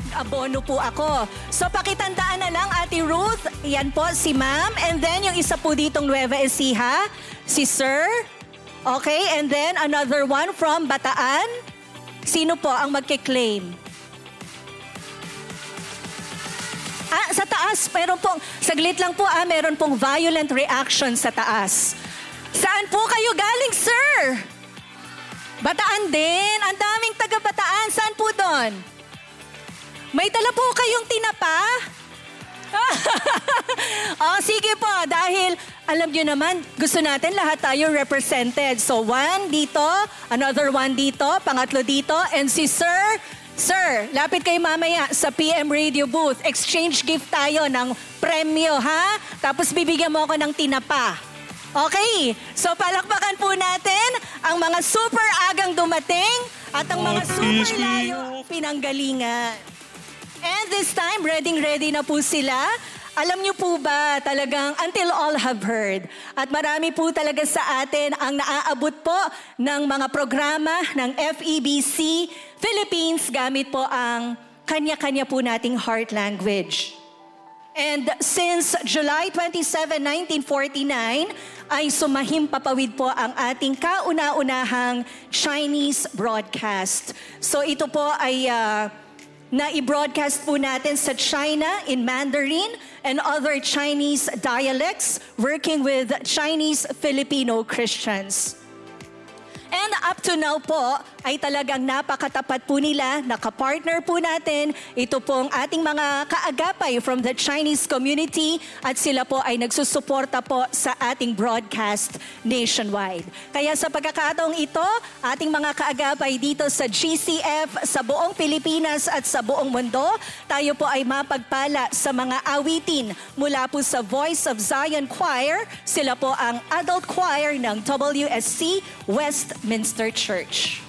Abono po ako. So pakitandaan na lang, Ate Ruth, yan po si Ma'am. And then yung isa po ditong Nueva Ecija, si Sir. Okay, and then another one from Bataan. Sino po ang magkiklaim? Sa taas, meron pong, saglit lang po meron pong violent reaction sa taas. Saan po kayo galing, Sir? Bataan din. Ang daming taga-Bataan. Saan po doon? May dala po kayong tinapa? Sige po, dahil alam nyo naman, gusto natin lahat tayo represented. So one dito, another one dito, pangatlo dito, and si Sir, lapit kayo mamaya sa PM Radio booth. Exchange gift tayo ng premyo, ha? Tapos bibigyan mo ako ng tinapa. Okay, so palakpakan po natin ang mga super agang dumating at ang mga super layo pinanggalingan. And this time, ready na po sila. Alam niyo po ba talagang until all have heard. At marami po talaga sa atin ang naaabot po ng mga programa ng FEBC Philippines gamit po ang kanya-kanya po nating heart language. And since July 27, 1949, ay sumahimpapawid po ang ating kauna-unahang Chinese broadcast. So ito po ay na-i-broadcast po natin sa China in Mandarin and other Chinese dialects working with Chinese Filipino Christians. And up to now po, ay talagang napakatapat po nila, nakapartner po natin. Ito pong ating mga kaagapay from the Chinese community at sila po ay nagsusuporta po sa ating broadcast nationwide. Kaya sa pagkakataong ito, ating mga kaagapay dito sa GCF, sa buong Pilipinas at sa buong mundo, tayo po ay mapagpala sa mga awitin mula po sa Voice of Zion Choir. Sila po ang adult choir ng WSC Westminster Church.